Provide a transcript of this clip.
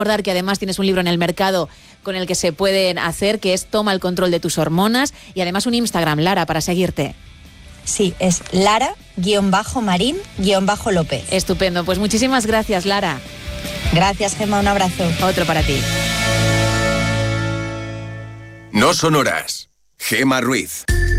Recordar que además tienes un libro en el mercado con el que se pueden hacer, que es Toma el control de tus hormonas, y además un Instagram, Lara, para seguirte. Sí, es Lara-Marín-López. Estupendo, pues muchísimas gracias, Lara. Gracias, Gemma, un abrazo. Otro para ti. No son horas. Gemma Ruiz.